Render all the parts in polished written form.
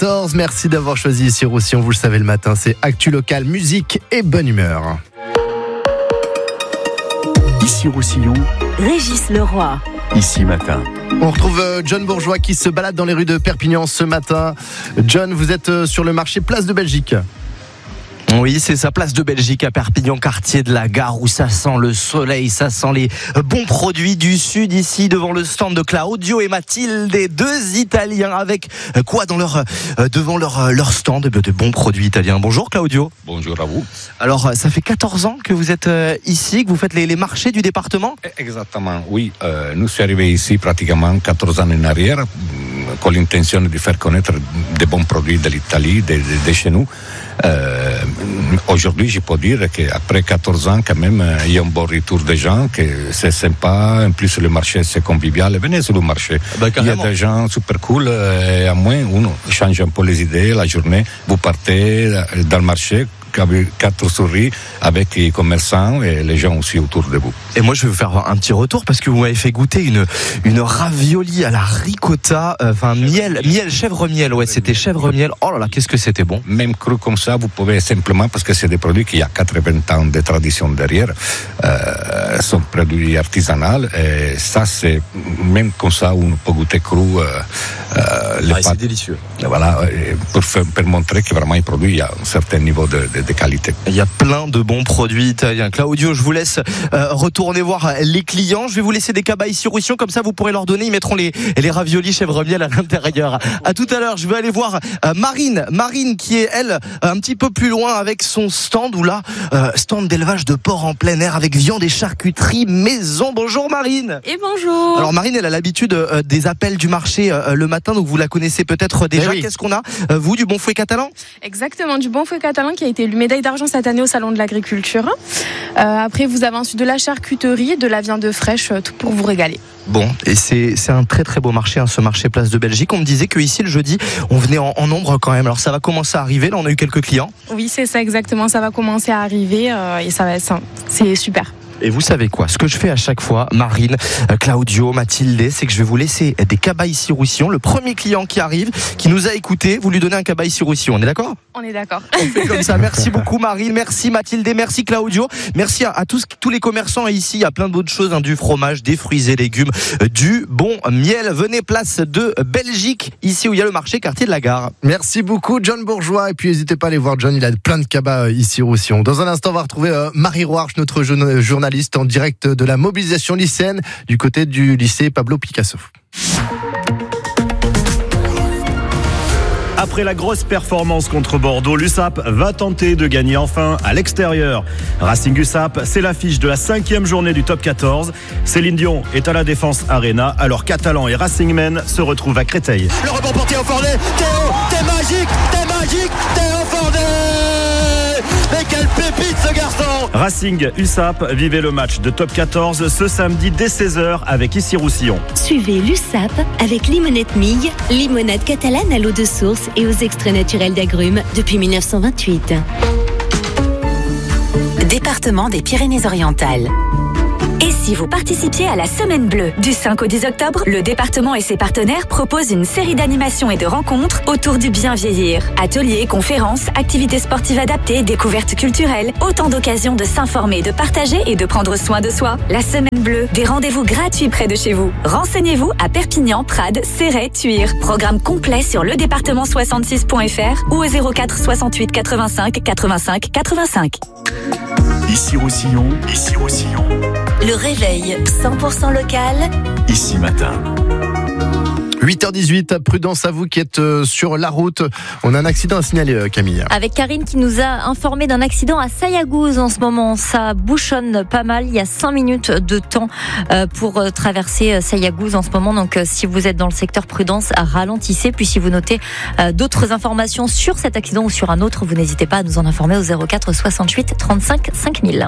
7h14. Merci d'avoir choisi ici Roussillon. Vous le savez, le matin, c'est Actu Local, musique et bonne humeur. Ici Roussillon, Régis Leroy. Ici Matin. On retrouve John Bourgeois qui se balade dans les rues de Perpignan ce matin. John, vous êtes sur le marché Place de Belgique. Oui, c'est sa Place de Belgique à Perpignan, quartier de la Gare, où ça sent le soleil, ça sent les bons produits du Sud, ici devant le stand de Claudio et Mathilde, deux Italiens avec quoi devant leur stand de bons produits italiens. Bonjour Claudio. Bonjour à vous. Alors, ça fait 14 ans que vous êtes ici, que vous faites les marchés du département ? Exactement, oui. Nous sommes arrivés ici pratiquement 14 ans en arrière, avec l'intention de faire connaître des bons produits de l'Italie, de chez nous. Aujourd'hui, je peux dire qu'après 14 ans, quand même, il y a un bon retour des gens, que c'est sympa. En plus, le marché, c'est convivial. Venez sur le marché. Il y a des gens super cool. Et à moins, on change un peu les idées. La journée, vous partez dans le marché, avec 4 souris, avec les commerçants et les gens aussi autour de vous. Et moi, je vais vous faire un petit retour parce que vous m'avez fait goûter une ravioli à la ricotta, miel, chèvre-miel. Ouais, c'était chèvre-miel. Oh là là, qu'est-ce que c'était bon. Même cru comme ça, vous pouvez simplement, parce que c'est des produits qui a 80 ans de tradition derrière, sont produits artisanaux, et ça, c'est, même comme ça, on peut goûter cru, c'est délicieux. Voilà, pour montrer que vraiment, les produits, il y a un certain niveau de qualité. Il y a plein de bons produits italiens. Claudio, je vous laisse retourner voir les clients. Je vais vous laisser des cabas ici Roussillon, comme ça vous pourrez leur donner. Ils mettront les raviolis chèvre-miel à l'intérieur. À tout à l'heure. Je vais aller voir Marine qui est elle un petit peu plus loin avec son stand stand d'élevage de porc en plein air avec viande et charcuterie maison. Bonjour Marine. Et bonjour. Alors Marine, elle a l'habitude des appels du marché le matin, donc vous la connaissez peut-être déjà. Oui. Qu'est-ce qu'on a vous, du bon fouet catalan? Exactement, du bon fouet catalan qui a été élu médaille d'argent cette année au salon de l'agriculture. Après, vous avez ensuite de la charcuterie, de la viande fraîche, tout pour vous régaler. Bon, et c'est un très très beau marché, ce marché Place de Belgique. On me disait qu'ici le jeudi, on venait en nombre quand même. Alors ça va commencer à arriver, là on a eu quelques clients. Oui, c'est ça exactement, ça va commencer à arriver et c'est super. Et vous savez quoi? Ce que je fais à chaque fois, Marine, Claudio, Mathilde, c'est que je vais vous laisser des cabas ici Roussillon. Le premier client qui arrive, qui nous a écouté, vous lui donnez un cabas ici Roussillon. On est d'accord? On est d'accord. On fait comme ça. Merci beaucoup Marine, merci Mathilde, merci Claudio. Merci à tous les commerçants ici. Il y a plein d'autres choses, du fromage, des fruits et légumes, du bon miel. Venez Place de Belgique, ici où il y a le marché quartier de la Gare. Merci beaucoup John Bourgeois. Et puis n'hésitez pas à aller voir John, il a plein de cabas ici Roussillon. Dans un instant, on va retrouver Marie Roarch, notre journaliste en direct de la mobilisation lycéenne du côté du lycée Pablo Picasso. Après la grosse performance contre Bordeaux, l'USAP va tenter de gagner enfin à l'extérieur. Racing USAP, c'est l'affiche de la 5e journée du top 14. Céline Dion est à la Défense Arena, alors Catalan et Racing Men se retrouvent à Créteil. Le rebond pour Théo Fornet. Théo, t'es magique, Théo Fornet. Mais quelle pépite ce garçon! Racing USAP, vivez le match de top 14 ce samedi dès 16h avec ici Roussillon. Suivez l'USAP avec Limonette Mille, limonade catalane à l'eau de source et aux extraits naturels d'agrumes depuis 1928. Département des Pyrénées-Orientales. Et si vous participiez à la Semaine Bleue du 5 au 10 octobre, le département et ses partenaires proposent une série d'animations et de rencontres autour du bien vieillir. Ateliers, conférences, activités sportives adaptées, découvertes culturelles, autant d'occasions de s'informer, de partager et de prendre soin de soi. La Semaine Bleue, des rendez-vous gratuits près de chez vous. Renseignez-vous à Perpignan, Prades, Céret, Thuir. Programme complet sur ledépartement66.fr ou au 04 68 85 85 85. Ici Roussillon, Le réveil 100% local. Ici Matin. 8h18, prudence à vous qui êtes sur la route. On a un accident à signaler, Camille. Avec Karine qui nous a informé d'un accident à Sayagouz en ce moment. Ça bouchonne pas mal. Il y a 5 minutes de temps pour traverser Sayagouz en ce moment. Donc si vous êtes dans le secteur, prudence, ralentissez. Puis si vous notez d'autres informations sur cet accident ou sur un autre, vous n'hésitez pas à nous en informer au 04 68 35 5000.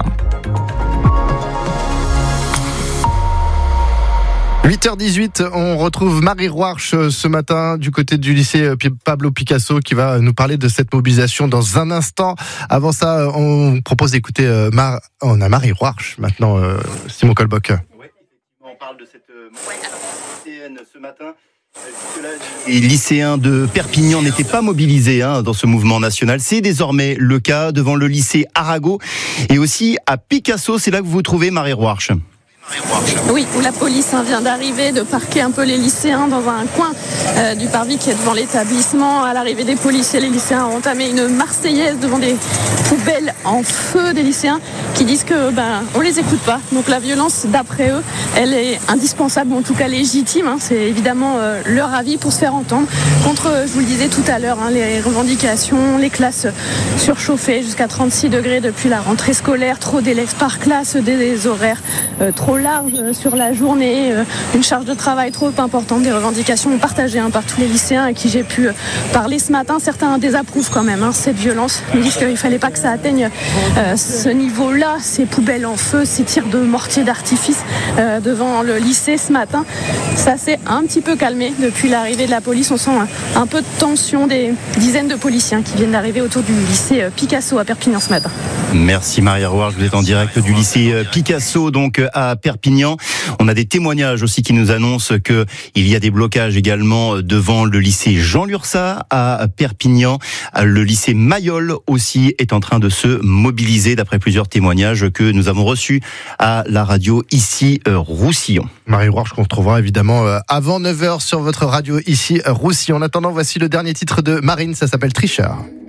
8h18, on retrouve Marie Roarch ce matin du côté du lycée Pablo Picasso qui va nous parler de cette mobilisation dans un instant. Avant ça, on propose d'écouter on a Marie Roarch maintenant, Simon Colbock. Oui, effectivement, on parle de cette mobilisation lycéenne ce matin Les lycéens de Perpignan n'étaient pas mobilisés dans ce mouvement national. C'est désormais le cas devant le lycée Arago et aussi à Picasso. C'est là que vous vous trouvez, Marie Roarch. Oui, où la police vient d'arriver, de parquer un peu les lycéens dans un coin du parvis qui est devant l'établissement. À l'arrivée des policiers, les lycéens ont entamé une marseillaise devant des poubelles en feu des lycéens qui disent que on les écoute pas. Donc la violence, d'après eux, elle est indispensable, ou en tout cas légitime. C'est évidemment leur avis pour se faire entendre contre, je vous le disais tout à l'heure, les revendications, les classes surchauffées jusqu'à 36 degrés depuis la rentrée scolaire, trop d'élèves par classe, des horaires trop large sur la journée, une charge de travail trop importante, des revendications partagées par tous les lycéens à qui j'ai pu parler ce matin. Certains désapprouvent quand même cette violence. Ils disent qu'il ne fallait pas que ça atteigne ce niveau-là, ces poubelles en feu, ces tirs de mortier d'artifice devant le lycée ce matin. Ça s'est un petit peu calmé depuis l'arrivée de la police. On sent un peu de tension, des dizaines de policiers qui viennent d'arriver autour du lycée Picasso à Perpignan ce matin. Merci Marie Roarch, vous êtes en direct du lycée Picasso donc à Perpignan. On a des témoignages aussi qui nous annoncent que il y a des blocages également devant le lycée Jean Lurçat à Perpignan. Le lycée Mayol aussi est en train de se mobiliser d'après plusieurs témoignages que nous avons reçus à la radio ici Roussillon. Marie Roarch qu'on retrouvera évidemment avant 9h sur votre radio ici Roussillon. En attendant, voici le dernier titre de Marine, ça s'appelle Tricheur.